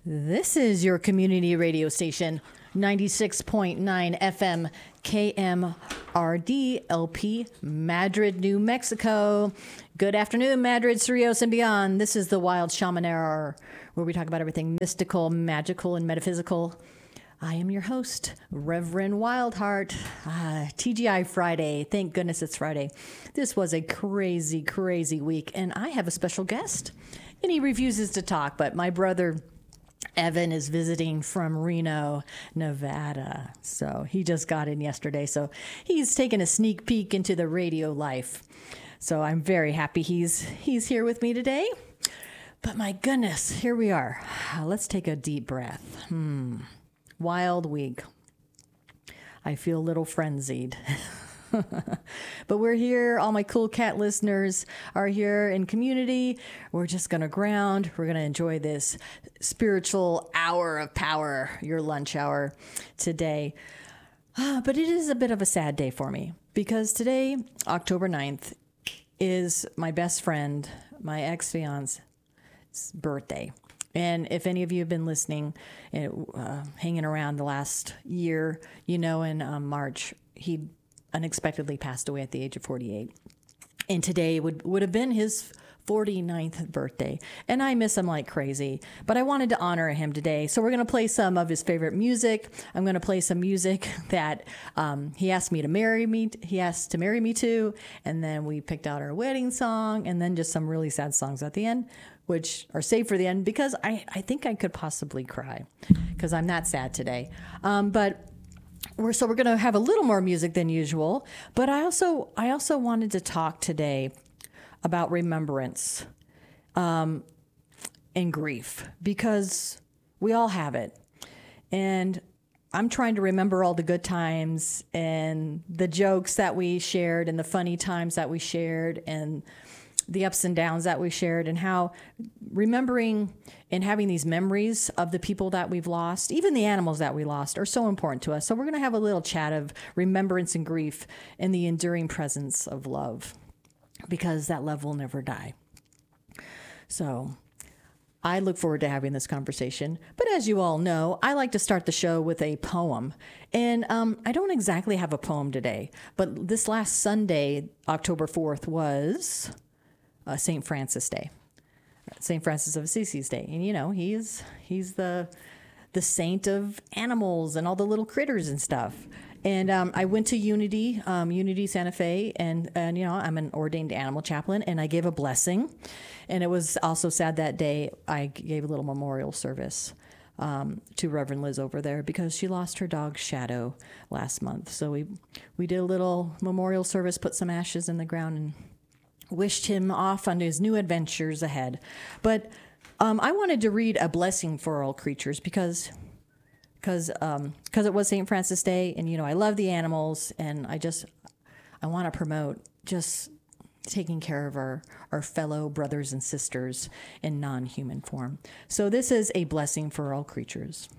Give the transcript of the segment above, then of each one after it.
This is your community radio station, 96.9 FM KMRD LP, Madrid, New Mexico. Good afternoon, Madrid, Cerrillos, and beyond. This is the Wild Shaman Hour, where we talk about everything mystical, magical, and metaphysical. I am your host, Reverend Wildheart. TGI Friday. Thank goodness it's Friday. This was a crazy, crazy week, and I have a special guest. And he refuses to talk, but my brother Evan is visiting from Reno, Nevada. So he just got in yesterday. So he's taking a sneak peek into the radio life. So I'm very happy he's here with me today. But my goodness, here we are. Let's take a deep breath. Wild week. I feel a little frenzied. But we're here. All my cool cat listeners are here in community. We're just going to ground. We're going to enjoy this spiritual hour of power, your lunch hour today. But it is a bit of a sad day for me because today, October 9th, is my best friend, my ex-fiance's birthday. And if any of you have been listening, hanging around the last year, you know, in March, he unexpectedly passed away at the age of 48. And today would have been his 49th birthday. And I miss him like crazy. But I wanted to honor him today. So we're going to play some of his favorite music. I'm going to play some music that he asked me to marry me. He asked to marry me to. And then we picked out our wedding song. And then just some really sad songs at the end, which are saved for the end because I think I could possibly cry because I'm that sad today. But we're going to have a little more music than usual, but I also wanted to talk today about remembrance and grief because we all have it. And I'm trying to remember all the good times and the jokes that we shared and the funny times that we shared and the ups and downs that we shared, and how remembering and having these memories of the people that we've lost, even the animals that we lost, are so important to us. So we're going to have a little chat of remembrance and grief and the enduring presence of love, because that love will never die. So I look forward to having this conversation. But as you all know, I like to start the show with a poem. And I don't exactly have a poem today, but this last Sunday, October 4th, was St. Francis Day, St. Francis of Assisi's Day. And, you know, he's the saint of animals and all the little critters and stuff. And I went to Unity Santa Fe, and you know, I'm an ordained animal chaplain, and I gave a blessing. And it was also sad that day I gave a little memorial service to Reverend Liz over there because she lost her dog Shadow last month. So we did a little memorial service, put some ashes in the ground, and wished him off on his new adventures ahead. But I wanted to read a blessing for all creatures because it was St. Francis Day, and you know I love the animals, and I want to promote just taking care of our fellow brothers and sisters in non-human form. So this is a blessing for all creatures.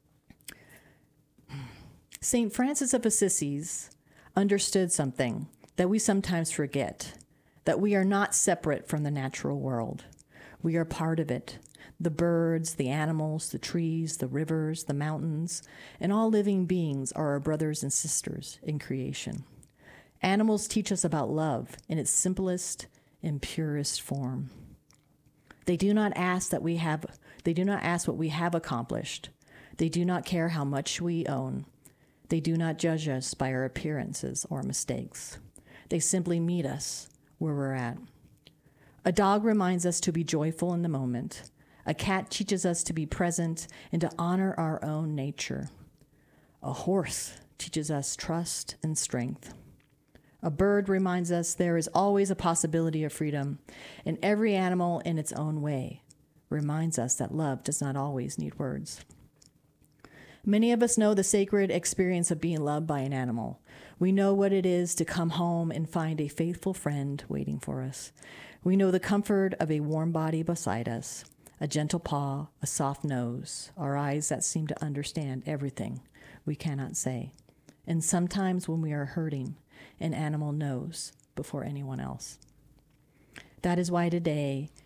St. Francis of Assisi understood something that we sometimes forget, that we are not separate from the natural world. We are part of it. The birds, the animals, the trees, the rivers, the mountains, and all living beings are our brothers and sisters in creation. Animals teach us about love in its simplest and purest form. They do not ask what we have accomplished. They do not care how much we own. They do not judge us by our appearances or mistakes. They simply meet us where we're at. A dog reminds us to be joyful in the moment. A cat teaches us to be present and to honor our own nature. A horse teaches us trust and strength. A bird reminds us there is always a possibility of freedom, and every animal in its own way reminds us that love does not always need words. Many of us know the sacred experience of being loved by an animal. We know what it is to come home and find a faithful friend waiting for us. We know the comfort of a warm body beside us, a gentle paw, a soft nose, our eyes that seem to understand everything we cannot say. And sometimes when we are hurting, an animal knows before anyone else. That is why today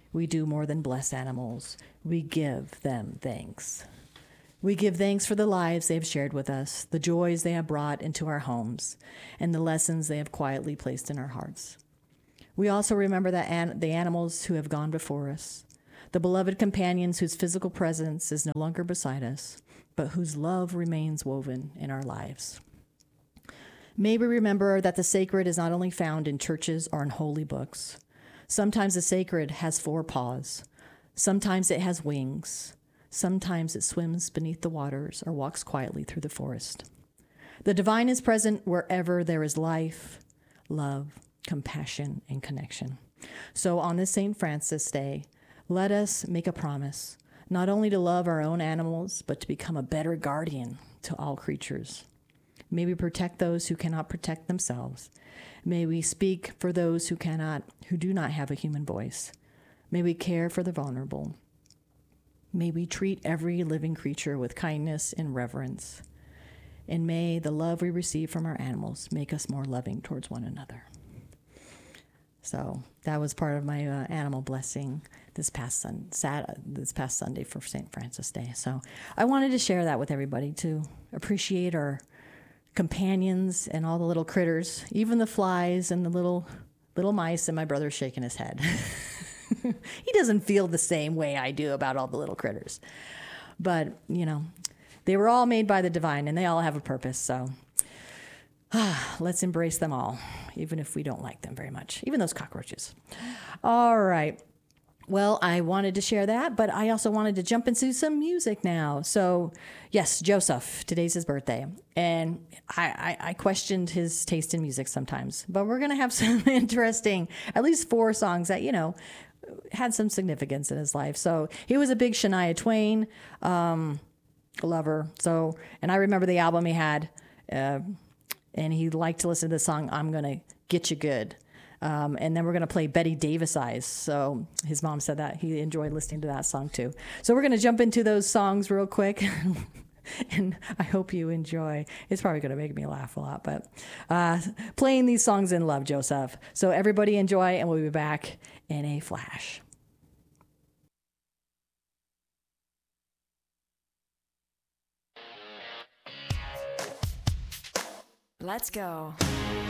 We do more than bless animals. We give them thanks. We give thanks for the lives they have shared with us, the joys they have brought into our homes, and the lessons they have quietly placed in our hearts. We also remember the animals who have gone before us, the beloved companions whose physical presence is no longer beside us, but whose love remains woven in our lives. May we remember that the sacred is not only found in churches or in holy books. Sometimes the sacred has 4 paws. Sometimes it has wings. Sometimes it swims beneath the waters or walks quietly through the forest. The divine is present wherever there is life, love, compassion, and connection. So on this St. Francis Day, let us make a promise, not only to love our own animals, but to become a better guardian to all creatures. May we protect those who cannot protect themselves. May we speak for those who do not have a human voice. May we care for the vulnerable. May we treat every living creature with kindness and reverence. And may the love we receive from our animals make us more loving towards one another. So that was part of my animal blessing this past Sunday for St. Francis Day. So I wanted to share that with everybody to appreciate our companions and all the little critters, even the flies and the little mice. And my brother's shaking his head. He doesn't feel the same way I do about all the little critters. But, they were all made by the divine and they all have a purpose. So let's embrace them all, even if we don't like them very much, even those cockroaches. All right. Well, I wanted to share that, but I also wanted to jump into some music now. So, yes, Joseph, today's his birthday. And I questioned his taste in music sometimes, but we're going to have some interesting, at least 4 songs that, had some significance in his life. So he was a big Shania Twain lover. So, and I remember the album he had, and he liked to listen to the song, I'm Gonna Get You Good. And then we're going to play Betty Davis Eyes. So his mom said that he enjoyed listening to that song too. So we're going to jump into those songs real quick. And I hope you enjoy. It's probably going to make me laugh a lot, but playing these songs in love, Joseph. So everybody enjoy, and we'll be back in a flash. Let's go.